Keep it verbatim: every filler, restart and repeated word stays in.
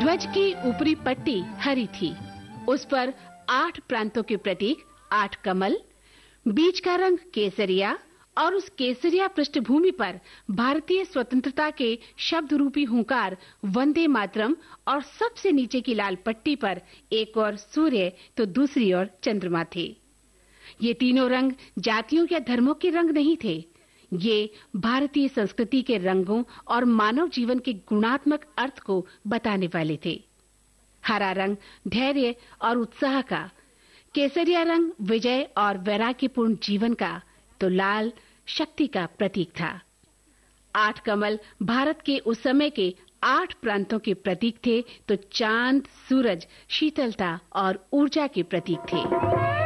ध्वज की ऊपरी पट्टी हरी थी। उस पर आठ प्रांतों के प्रतीक, आठ कमल, बीच का रंग केसरिया और उस केसरिया पृष्ठभूमि पर भारतीय स्वतंत्रता के शब्द रूपी हुंकार वंदे मातरम और सबसे नीचे की लाल पट्टी पर एक ओर सूर्य तो दूसरी ओर चंद्रमा थे। ये तीनों रंग जातियों या धर्मों के रंग नहीं थे। ये भारतीय संस्कृति के रंगों और मानव जीवन के गुणात्मक अर्थ को बताने वाले थे। हरा रंग धैर्य और उत्साह का, केसरिया रंग विजय और वैराग्यपूर्ण जीवन का, तो लाल शक्ति का प्रतीक था। आठ कमल भारत के उस समय के आठ प्रांतों के प्रतीक थे, तो चांद, सूरज, शीतलता और ऊर्जा के प्रतीक थे।